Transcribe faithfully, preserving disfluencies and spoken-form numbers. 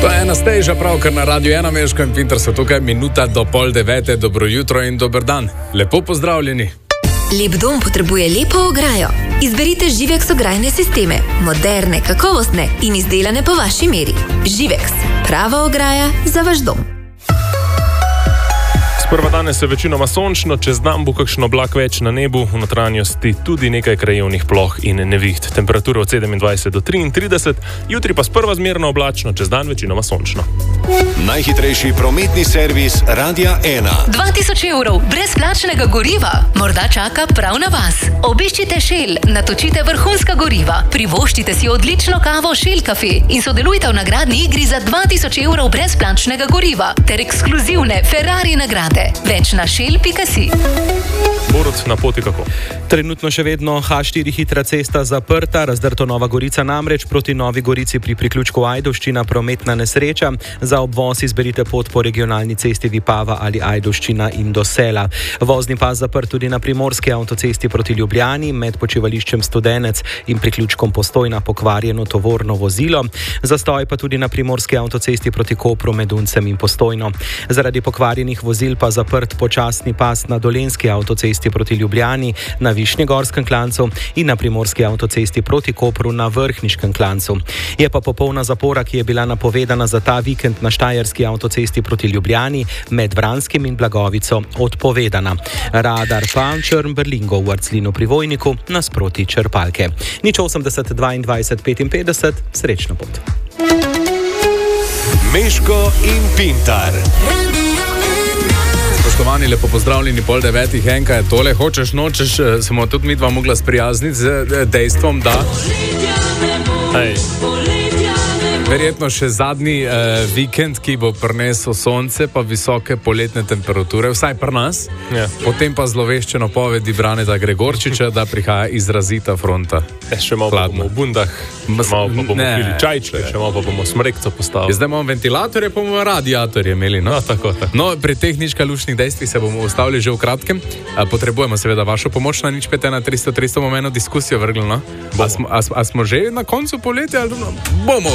To je ena steža pravkar na Radiu ena, Meško in Pinter so tukaj, minuta do pol devete, dobro jutro in dober dan. Lepo pozdravljeni. Lep dom potrebuje lepo ograjo. Izberite Živex ograjne sisteme, moderne, kakovostne in izdelane po vaši meri. Živex, prava ograja za vaš dom. Sprva danes je večinoma sončno, čez dan bo kakšen oblak več na nebu, v notranjosti tudi nekaj krajevnih ploh in neviht. Temperatura od sedemindvajset do triintrideset, jutri pa sprva zmerno oblačno, čez dan večinoma sončno. Najhitrejši prometni servis Radia ena. dva tisoč evrov brezplačnega goriva morda čaka prav na vas. Obiščite Shell, natočite vrhunska goriva, privoščite si odlično kavo Shell Cafe in sodelujte v nagradni igri za dva tisoč evrov brezplačnega goriva ter ekskluzivne Ferrari nagrade. Več na shell pika si. Borut, na poti kako? Trenutno še vedno ha štiri hitra cesta zaprta, razdrto Nova Gorica namreč proti Novi Gorici pri priključku Ajdovščina prometna nesreča. Za obvoz izberite pot po regionalni cesti Vipava ali Ajdovščina in do Sela. Vozni pas zaprt tudi na primorski avtocesti proti Ljubljani med počivališčem Studenec in priključkom Postojna pokvarjeno tovorno vozilo. Zastoj pa tudi na primorski avtocesti proti Kopru med Uncem in Postojno. Zaradi pokvarjenih vozil pa zaprt počasni pas na dolenski avtocesti proti Ljubljani, na Višnjegorskem klancu in na primorski avtocesti proti Kopru na Vrhniškem klancu. Je pa popolna zapora, ki je bila napovedana za ta vikend na Štajerski avtocesti proti Ljubljani med Vranskim in Blagovico odpovedana. Radar pa Črn-Berlingo v Arclinu pri Vojniku nasproti črpalke. Nič osemdeset dvaindvajset petinpetdeset, srečno pot. Meško in Pintar. Spoštovani, lepo pozdravljeni, pol devetih, enka je tole, hočeš, nočeš, smo tudi mi dva mogla sprijazniti z dejstvom, da Hej. verjetno še zadnji eh, vikend, ki bo prinesel sonce pa visoke poletne temperature, vsaj pri nas, Ja. potem pa zloveščeno povedi Braneta Gregorčiča, da prihaja izrazita fronta. E, še malo pa bomo v bundah, še malo pa bomo Ne. pili čajčke, še malo pa bomo smrekco postavili. Zdaj imamo ventilatorje, pa bomo radiatorje imeli. No? No, tako, tako. No, pri teh ničkalušnih dejstvih se bomo ustavili že v kratkem. A, potrebujemo seveda vašo pomoč na nič pet ena tristo tristo, bomo eno diskusijo vrgli, no? A smo, a, a smo že na koncu poletja? Ali bomo?